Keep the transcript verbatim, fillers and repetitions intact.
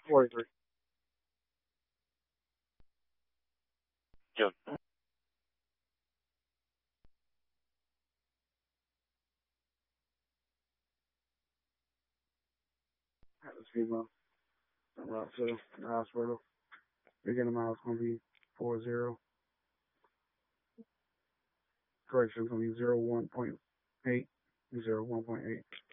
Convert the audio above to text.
forty-three. June. That was female. Route to the hospital. Beginning mile's gonna be four zero. Correction, it's gonna be zero one point eight. Zero one point eight.